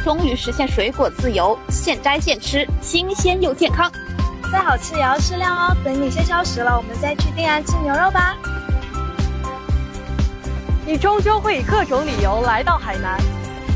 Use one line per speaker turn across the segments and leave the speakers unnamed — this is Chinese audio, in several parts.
终于实现水果自由，现摘现吃，新鲜又健康。
再好吃也要适量哦，等你先消食了，我们再去定安吃牛肉吧。
你终究会以各种理由来到海南。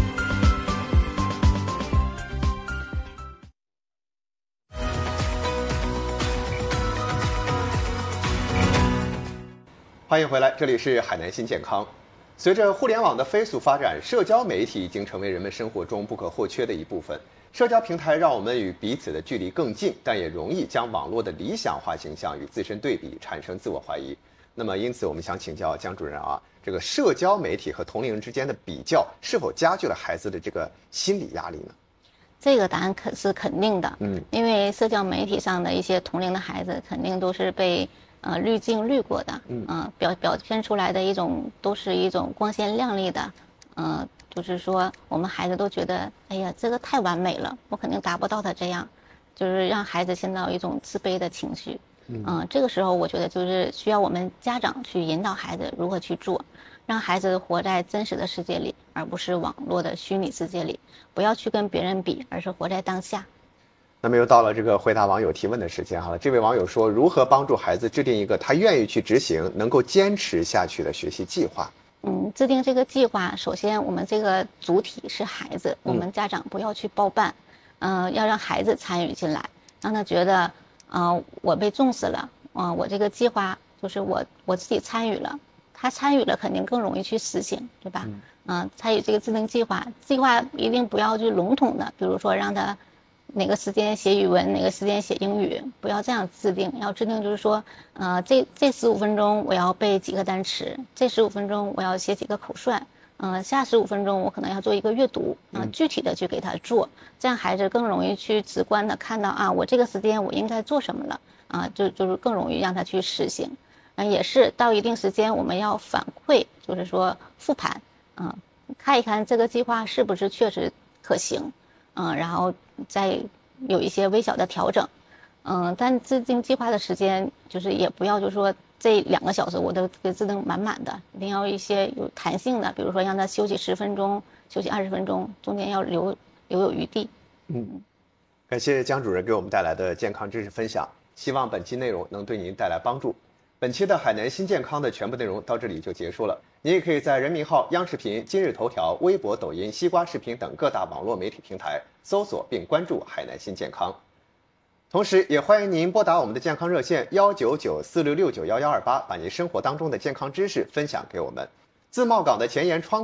欢迎回来，这里是海南新健康。随着互联网的飞速发展，社交媒体已经成为人们生活中不可或缺的一部分。社交平台让我们与彼此的距离更近，但也容易将网络的理想化形象与自身对比，产生自我怀疑。那么，因此我们想请教江主任啊，这个社交媒体和同龄人之间的比较，是否加剧了孩子的这个心理压力呢？
这个答案是肯定的，因为社交媒体上的一些同龄的孩子，肯定都是被滤镜滤过的，表现出来的都是一种光鲜亮丽的，就是说我们孩子都觉得，哎呀，这个太完美了，我肯定达不到他这样，就是让孩子陷到一种自卑的情绪。这个时候我觉得就是需要我们家长去引导孩子如何去做，让孩子活在真实的世界里，而不是网络的虚拟世界里，不要去跟别人比，而是活在当下。
那么又到了这个回答网友提问的时间哈，这位网友说，如何帮助孩子制定一个他愿意去执行、能够坚持下去的学习计划？
制定这个计划，首先我们这个主体是孩子，我们家长不要去包办，要让孩子参与进来，让他觉得，我被重视了，我这个计划就是我自己参与了，他参与了肯定更容易去实行，对吧？参与这个制定计划一定不要去笼统的，比如说让他哪个时间写语文，哪个时间写英语，不要这样制定。要制定就是说，这15分钟我要背几个单词，这15分钟我要写几个口算，下15分钟我可能要做一个阅读，具体的去给他做，这样孩子更容易去直观的看到啊，我这个时间我应该做什么了，就是更容易让他去实行。也是到一定时间我们要反馈，就是说复盘，看一看这个计划是不是确实可行。然后再有一些微小的调整，但制定计划的时间就是也不要就是说这2个小时我都给制定满满的，一定要一些有弹性的，比如说让他休息10分钟，休息20分钟，中间要留有余地。
感谢江主任给我们带来的健康知识分享，希望本期内容能对您带来帮助。本期的海南新健康的全部内容到这里就结束了。您也可以在人民号、央视频、今日头条、微博、抖音、西瓜视频等各大网络媒体平台搜索并关注海南新健康。同时也欢迎您拨打我们的健康热线19946691128，把您生活当中的健康知识分享给我们。自贸港的前沿窗